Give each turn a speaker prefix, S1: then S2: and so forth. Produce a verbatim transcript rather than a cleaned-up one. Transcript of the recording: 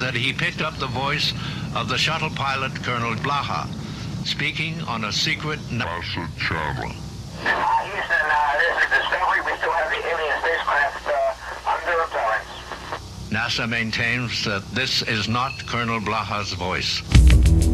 S1: that he picked up the voice of the shuttle pilot, Colonel Blaha, speaking on a secret NASA channel.
S2: Uh, Houston, uh, this is Discovery. We still have the alien spacecraft uh, under appearance.
S1: NASA maintains that this is not Colonel Blaha's voice.